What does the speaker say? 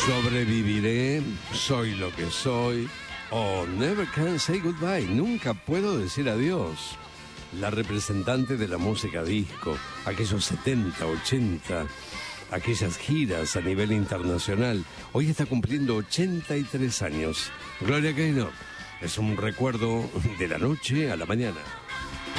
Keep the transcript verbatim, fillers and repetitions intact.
Sobreviviré, soy lo que soy, o Never Can Say Goodbye, nunca puedo decir adiós. La representante de la música disco, aquellos setenta, ochenta, aquellas giras a nivel internacional, hoy está cumpliendo ochenta y tres años. Gloria Gaynor, es un recuerdo de la noche a la mañana.